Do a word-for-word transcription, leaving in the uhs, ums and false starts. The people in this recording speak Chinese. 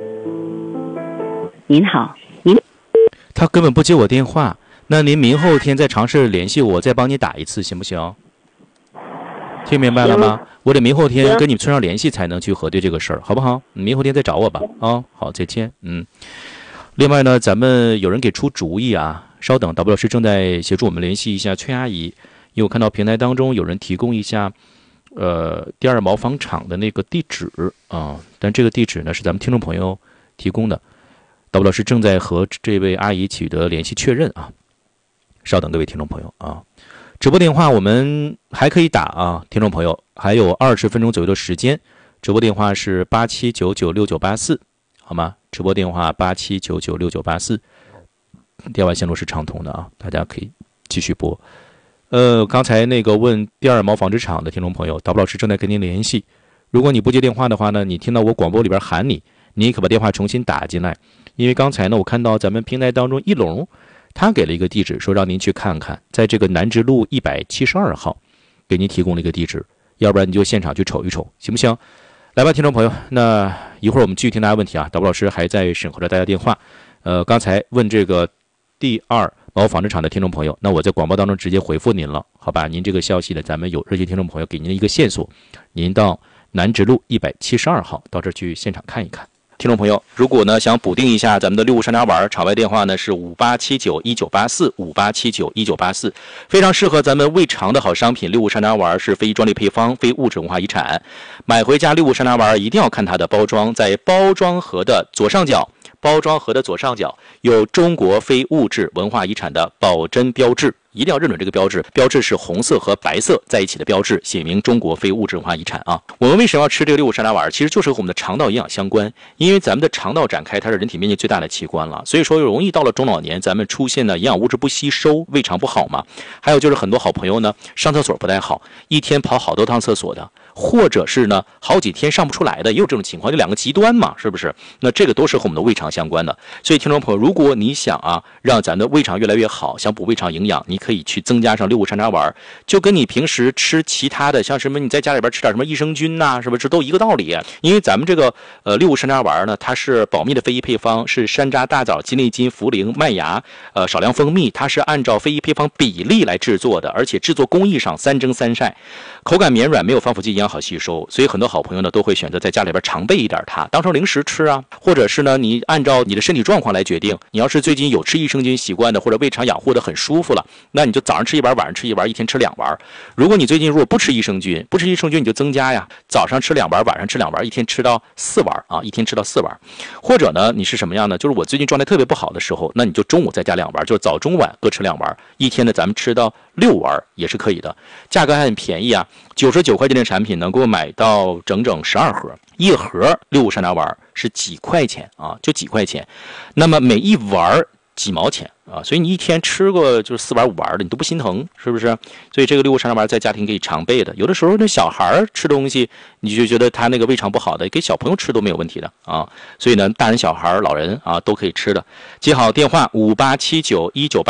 您好，您他根本不接我电话，那您明后天再尝试联系我，再帮你打一次，行不行？听明白了吗？我得明后天跟你村上联系才能去核对这个事儿，好不好？你明后天再找我吧。啊，好，再见。嗯。另外呢，咱们有人给出主意啊，稍等 ，W 老师正在协助我们联系一下崔阿姨，因为我看到平台当中有人提供一下，呃，第二毛纺厂的那个地址啊，但这个地址呢是咱们听众朋友提供的 ，W 老师正在和这位阿姨取得联系确认啊，稍等各位听众朋友啊。直播电话我们还可以打啊，听众朋友还有二十分钟左右的时间。直播电话是八七九九六九八四，好吗？直播电话八七九九六九八四，电话线路是畅通的啊，大家可以继续拨。呃，刚才那个问第二毛纺织厂的听众朋友 ，W 老师正在跟您联系。如果你不接电话的话呢，你听到我广播里边喊你，你可把电话重新打进来，因为刚才呢，我看到咱们平台当中一龙。他给了一个地址，说让您去看看，在这个南直路一百七十二号，给您提供了一个地址，要不然你就现场去瞅一瞅，行不行？来吧，听众朋友，那一会儿我们继续听大家问题啊。W 老师还在审核着大家电话。呃，刚才问这个第二毛纺织厂的听众朋友，那我在广播当中直接回复您了，好吧？您这个消息呢，咱们有热心听众朋友给您的一个线索，您到南直路一百七十二号到这儿去现场看一看。听众朋友，如果呢想补丁一下咱们的六物山楂丸，场外电话呢是五八七九一九八四五八七九一九八四，非常适合咱们胃肠的好商品。六物山楂丸是非专利配方，非物质文化遗产。买回家六物山楂丸一定要看它的包装，在包装盒的左上角，包装盒的左上角有中国非物质文化遗产的保真标志。一定要认准这个标志，标志是红色和白色在一起的标志，写明中国非物质文化遗产啊。我们为什么要吃这个六物山楂丸？其实就是和我们的肠道营养相关，因为咱们的肠道展开，它是人体面积最大的器官了，所以说容易到了中老年，咱们出现呢营养物质不吸收，胃肠不好嘛。还有就是很多好朋友呢上厕所不太好，一天跑好多趟厕所的，或者是呢好几天上不出来的，也有这种情况，就两个极端嘛，是不是？那这个都是和我们的胃肠相关的。所以听众朋友，如果你想啊让咱的胃肠越来越好，想补胃肠营养，你可以去增加上六物山楂丸，就跟你平时吃其他的，像什么你在家里边吃点什么益生菌呐、啊，是不是都一个道理？因为咱们这个呃六物山楂丸呢，它是保密的非遗配方，是山楂、大枣、鸡内金、茯苓、麦芽，呃少量蜂蜜，它是按照非遗配方比例来制作的，而且制作工艺上三蒸三晒，口感绵软，没有防腐剂，营养好吸收，所以很多好朋友呢都会选择在家里边常备一点它，当成零食吃啊，或者是呢你按照你的身体状况来决定，你要是最近有吃益生菌习惯的，或者胃肠养护的很舒服了，那你就早上吃一丸，晚上吃一丸，一天吃两丸。如果你最近如果不吃益生菌，不吃益生菌你就增加呀，早上吃两丸，晚上吃两丸，一天吃到四丸啊，一天吃到四丸。或者呢，你是什么样呢？就是我最近状态特别不好的时候，那你就中午再加两丸，就是早中晚各吃两丸，一天呢咱们吃到六丸也是可以的，价格还很便宜啊，九十九块钱的产品能够买到整整十二盒，一盒六物山楂丸是几块钱啊，就几块钱，那么每一丸几毛钱啊，所以你一天吃个就是四丸五丸的，你都不心疼，是不是？所以这个六物山楂丸在家庭可以常备的。有的时候那小孩吃东西，你就觉得他那个胃肠不好的，给小朋友吃都没有问题的啊。所以呢，大人、小孩、老人啊都可以吃的。接好电话五八七九一九八。